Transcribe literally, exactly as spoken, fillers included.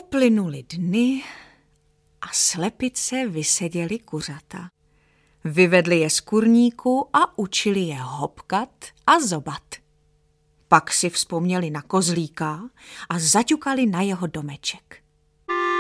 Uplynuly dny a slepice vyseděly kuřata. Vyvedli je z kurníku a učili je hopkat a zobat. Pak si vzpomněli na kozlíka a zaťukali na jeho domeček.